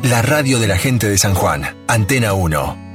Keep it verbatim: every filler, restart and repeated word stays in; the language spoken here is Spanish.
La radio de la gente de San Juan, Antena uno.